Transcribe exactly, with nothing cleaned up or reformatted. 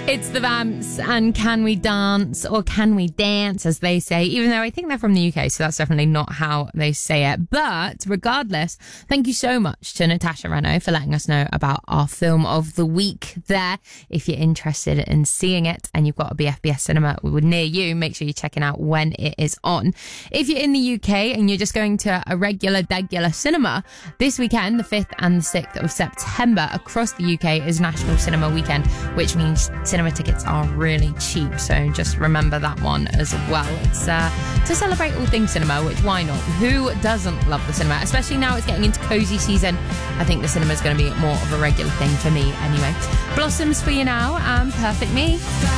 It's the Vamps and Can We Dance, or Can We Dance, as they say, even though I think they're from the U K, so that's definitely not how they say it. But regardless, thank you so much to Natasha Reno for letting us know about our film of the week there. If you're interested in seeing it and you've got a B F B S cinema near you, make sure you're checking out when it is on. If you're in the U K and you're just going to a regular, degular cinema, this weekend, the fifth and the sixth of September, across the U K is National Cinema Weekend, which means cinema tickets are really cheap, so just remember that one as well. It's uh, to celebrate all things cinema, which why not? Who doesn't love the cinema? Especially now it's getting into cosy season. I think the cinema is going to be more of a regular thing for me anyway. Blossoms for you now, and Perfect Me.